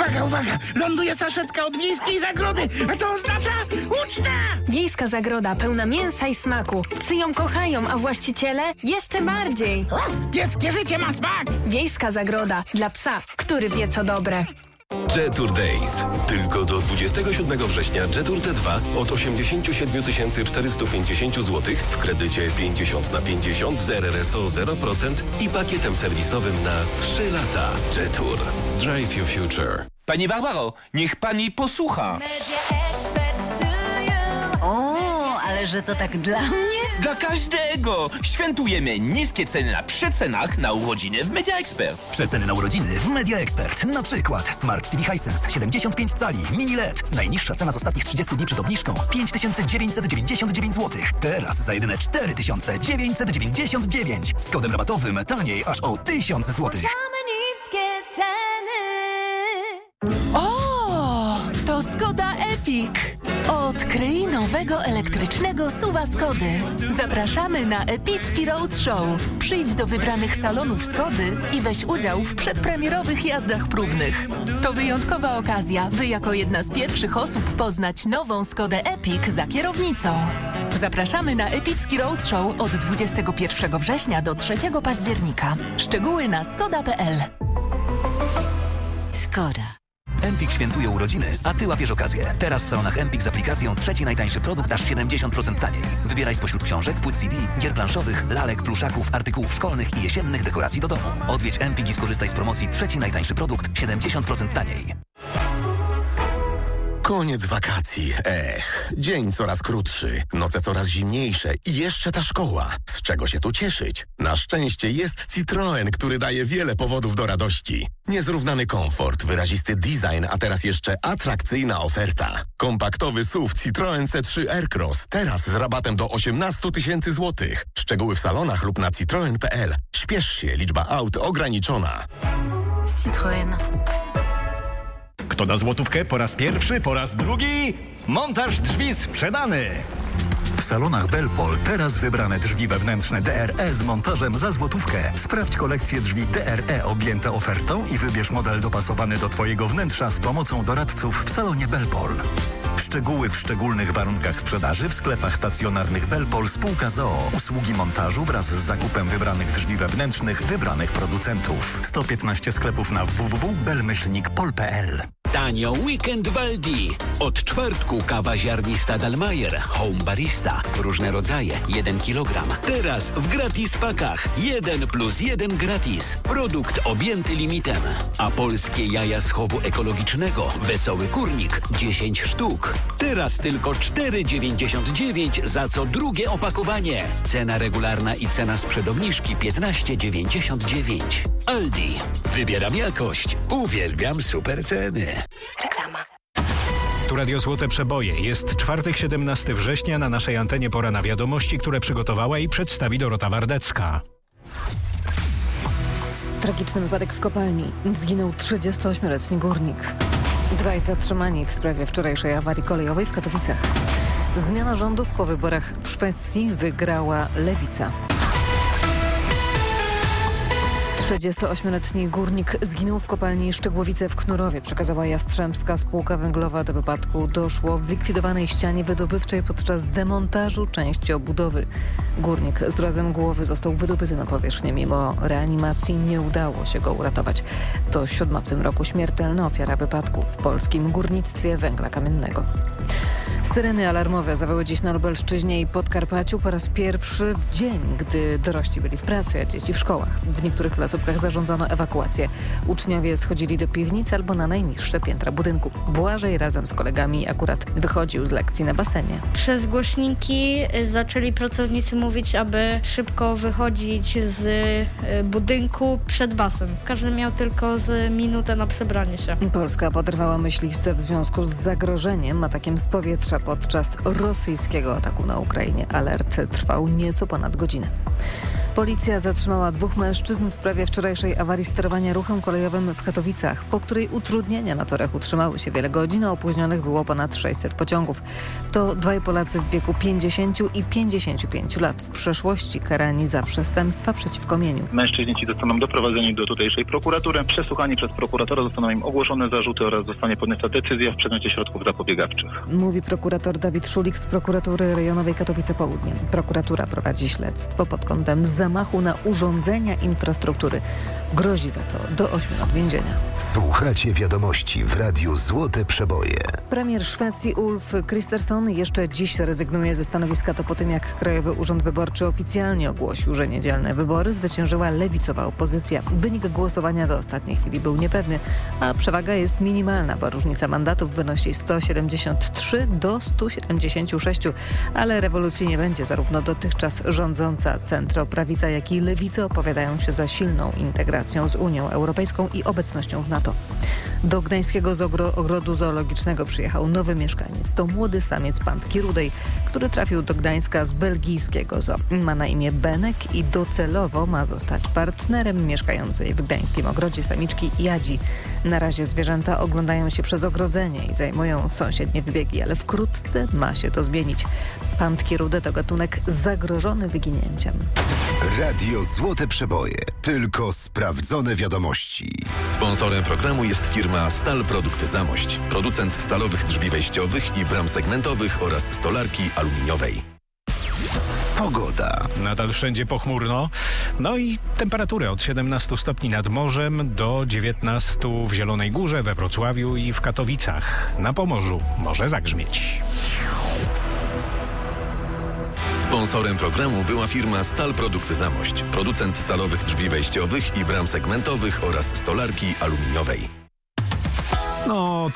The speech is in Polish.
Uwaga, uwaga! Ląduje saszetka od wiejskiej zagrody, a to oznacza ucztę! Wiejska zagroda pełna mięsa i smaku. Psy ją kochają, a właściciele jeszcze bardziej. Pieskie życie ma smak! Wiejska zagroda dla psa, który wie co dobre. Jetour Days. Tylko do 27 września Jetour T2 od 87 450 zł w kredycie 50/50 z RRSO 0% i pakietem serwisowym na 3 lata. Jetour. Drive your future. Pani Barbaro, niech pani posłucha. O, ale że to tak dla mnie? Dla każdego! Świętujemy niskie ceny na przecenach na urodziny w Media Expert. Przeceny na urodziny w Media Expert. Na przykład Smart TV Hisense 75 cali, mini LED. Najniższa cena z ostatnich 30 dni przed obniżką 5999 zł. Teraz za jedyne 4999. Z kodem rabatowym taniej aż o 1000 zł. O, to Skoda Epic. Odkryj nowego elektrycznego SUV-a Skody. Zapraszamy na epicki roadshow. Przyjdź do wybranych salonów Skody i weź udział w przedpremierowych jazdach próbnych. To wyjątkowa okazja, by jako jedna z pierwszych osób poznać nową Skodę Epic za kierownicą. Zapraszamy na epicki roadshow od 21 września do 3 października. Szczegóły na skoda.pl. Skoda. Empik świętuje urodziny, a Ty łapiesz okazję. Teraz w salonach Empik z aplikacją trzeci najtańszy produkt aż 70% taniej. Wybieraj spośród książek, płyt CD, gier planszowych, lalek, pluszaków, artykułów szkolnych i jesiennych dekoracji do domu. Odwiedź Empik i skorzystaj z promocji trzeci najtańszy produkt 70% taniej. Koniec wakacji. Dzień coraz krótszy, noce coraz zimniejsze i jeszcze ta szkoła. Z czego się tu cieszyć? Na szczęście jest Citroen, który daje wiele powodów do radości. Niezrównany komfort, wyrazisty design, a teraz jeszcze atrakcyjna oferta. Kompaktowy SUV Citroen C3 Aircross, teraz z rabatem do 18 000 złotych. Szczegóły w salonach lub na citroen.pl. Śpiesz się, liczba aut ograniczona. Citroen. Kto da złotówkę po raz pierwszy, po raz drugi? Montaż drzwi sprzedany! W salonach Belpol teraz wybrane drzwi wewnętrzne DRE z montażem za złotówkę. Sprawdź kolekcję drzwi DRE objęte ofertą i wybierz model dopasowany do Twojego wnętrza z pomocą doradców w salonie Belpol. Szczegóły w szczególnych warunkach sprzedaży w sklepach stacjonarnych Belpol spółka z.o.o. Usługi montażu wraz z zakupem wybranych drzwi wewnętrznych wybranych producentów. 115 sklepów na www.bel-pol.pl. Tanio weekend w Aldi. Od czwartku kawa ziarnista Dalmayer Home Barista. Różne rodzaje, 1 kg. Teraz w gratis pakach. 1+1 gratis. Produkt objęty limitem. A polskie jaja z chowu ekologicznego Wesoły Kurnik 10 sztuk. Teraz tylko 4,99 za co drugie opakowanie. Cena regularna i cena sprzed obniżki 15,99. Aldi. Wybieram jakość. Uwielbiam super ceny. Reklama. Tu Radio Złote Przeboje. Jest czwartek, 17 września. Na naszej antenie pora na wiadomości, które przygotowała i przedstawi Dorota Wardecka. Tragiczny wypadek w kopalni. Zginął 38-letni górnik. 2 zatrzymani w sprawie wczorajszej awarii kolejowej w Katowicach. Zmiana rządów po wyborach w Szwecji wygrała lewica. 38-letni górnik zginął w kopalni Szczegłowice w Knurowie, przekazała Jastrzębska Spółka Węglowa. Do wypadku doszło w likwidowanej ścianie wydobywczej podczas demontażu części obudowy. Górnik z urazem głowy został wydobyty na powierzchnię. Mimo reanimacji nie udało się go uratować. To 7. w tym roku śmiertelna ofiara wypadku w polskim górnictwie węgla kamiennego. Syreny alarmowe zawyły dziś na Lubelszczyźnie i Podkarpaciu po raz pierwszy w dzień, gdy dorośli byli w pracy, a dzieci w szkołach. W niektórych placówkach zarządzono ewakuację. Uczniowie schodzili do piwnicy albo na najniższe piętra budynku. Błażej razem z kolegami akurat wychodził z lekcji na basenie. Przez głośniki zaczęli pracownicy mówić, aby szybko wychodzić z budynku przed basen. Każdy miał tylko z minutę na przebranie się. Polska poderwała myśliwce w związku z zagrożeniem atakiem z powietrza podczas rosyjskiego ataku na Ukrainie. Alert trwał nieco ponad godzinę. Policja zatrzymała 2 mężczyzn w sprawie wczorajszej awarii sterowania ruchem kolejowym w Katowicach, po której utrudnienia na torach utrzymały się wiele godzin, a opóźnionych było ponad 600 pociągów. To 2 Polacy w wieku 50 i 55 lat, w przeszłości karani za przestępstwa przeciwko mieniu. Mężczyźni ci zostaną doprowadzeni do tutejszej prokuratury, przesłuchani przez prokuratora, zostaną im ogłoszone zarzuty oraz zostanie podjęta decyzja w przedmiocie środków zapobiegawczych. Mówi prokurator Dawid Szulik z prokuratury rejonowej Katowice Południe. Prokuratura prowadzi śledztwo pod kątem zamachu na urządzenia infrastruktury. Grozi za to do 8 lat więzienia. Słuchacie wiadomości w Radiu Złote Przeboje. Premier Szwecji Ulf Kristersson jeszcze dziś rezygnuje ze stanowiska. To po tym, jak Krajowy Urząd Wyborczy oficjalnie ogłosił, że niedzielne wybory zwyciężyła lewicowa opozycja. Wynik głosowania do ostatniej chwili był niepewny, a przewaga jest minimalna, bo różnica mandatów wynosi 173 do 176, ale rewolucji nie będzie. Zarówno dotychczas rządząca centroprawica, jak i lewica opowiadają się za silną integracją z Unią Europejską i obecnością w NATO. Do gdańskiego ogrodu zoologicznego przyjechał nowy mieszkaniec. To młody samiec pantki rudej, który trafił do Gdańska z belgijskiego zoo. Ma na imię Benek i docelowo ma zostać partnerem mieszkającej w gdańskim ogrodzie samiczki Jadzi. Na razie zwierzęta oglądają się przez ogrodzenie i zajmują sąsiednie wybiegi, ale wkrótce ma się to zmienić. Pantki rude to gatunek zagrożony wyginięciem. Radio Złote Przeboje. Tylko sprawdzone wiadomości. Sponsorem programu jest firma Stal Produkt Zamość. Producent stalowych drzwi wejściowych i bram segmentowych oraz stolarki aluminiowej. Pogoda. Nadal wszędzie pochmurno. No i temperatury od 17 stopni nad morzem do 19 w Zielonej Górze, we Wrocławiu i w Katowicach. Na Pomorzu może zagrzmieć. Sponsorem programu była firma Stal Produkt Zamość. Producent stalowych drzwi wejściowych i bram segmentowych oraz stolarki aluminiowej. No,